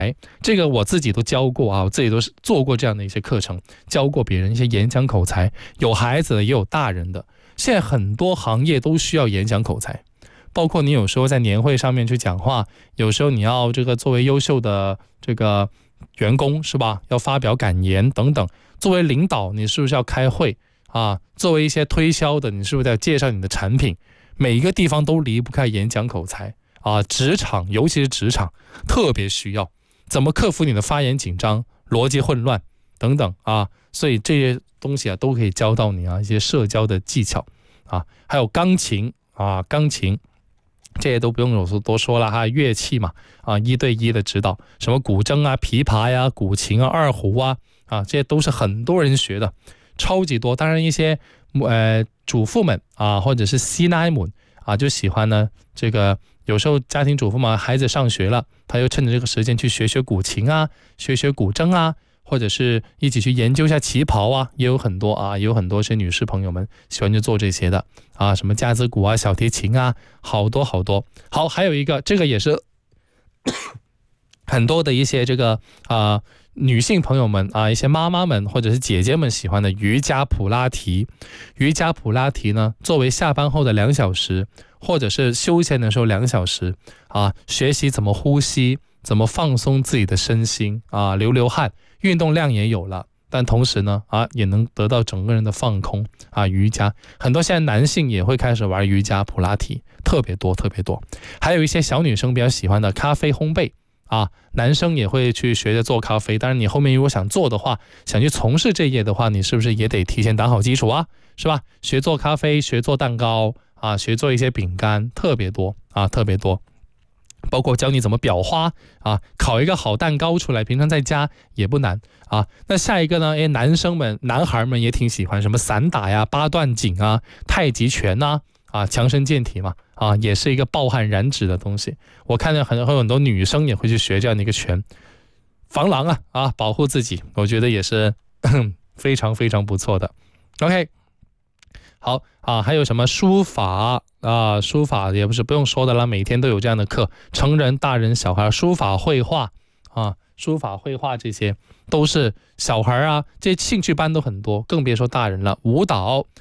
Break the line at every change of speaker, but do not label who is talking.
这个我自己都教过啊，我自己都是做过这样的一些课程，教过别人一些演讲口才，有孩子的也有大人的。现在很多行业都需要演讲口才，包括你有时候在年会上面去讲话，有时候你要这个作为优秀的这个员工是吧，要发表感言等等。作为领导，你是不是要开会啊？作为一些推销的，你是不是要介绍你的产品？每一个地方都离不开演讲口才啊，职场尤其是职场特别需要。怎么克服你的发言紧张、逻辑混乱等等啊？所以这些东西啊都可以教到你啊，一些社交的技巧啊，还有钢琴啊，钢琴这些都不用我多说了哈，乐器嘛啊，一对一的指导，什么古筝啊、琵琶呀、古琴啊、二胡啊这些都是很多人学的，超级多。当然一些主妇们啊，或者是师奶们啊，就喜欢呢这个。有时候家庭主妇嘛，孩子上学了，他又趁着这个时间去学学古琴啊，学学古筝啊，或者是一起去研究一下旗袍啊，也有很多啊，也有很多是女士朋友们喜欢去做这些的啊，什么架子鼓啊、小提琴啊，好多好多。好，还有一个这个也是很多的一些这个女性朋友们啊，一些妈妈们或者是姐姐们喜欢的瑜伽普拉提。瑜伽普拉提呢，作为下班后的2小时，或者是休闲的时候2小时啊，学习怎么呼吸，怎么放松自己的身心啊，流汗，运动量也有了，但同时呢也能得到整个人的放空啊。瑜伽很多现在男性也会开始玩瑜伽普拉提，特别多特别多。还有一些小女生比较喜欢的咖啡烘焙啊，男生也会去学着做咖啡。当然你后面如果想做的话，想去从事这一业的话，你是不是也得提前打好基础啊，是吧？学做咖啡，学做蛋糕啊，学做一些饼干，特别多啊，特别多。包括教你怎么裱花啊，烤一个好蛋糕出来，平常在家也不难啊。那下一个呢？男生们、男孩们也挺喜欢什么散打呀、八段锦啊、太极拳呐强身健体嘛也是一个暴汗燃脂的东西。我看到很多女生也会去学这样的一个拳，防狼保护自己，我觉得也是非常非常不错的。OK。好还有什么书法书法也不用说的了，每天都有这样的课，成人、大人、小孩，书法、绘画书法、绘画这些都是小孩这兴趣班都很多，更别说大人了。舞蹈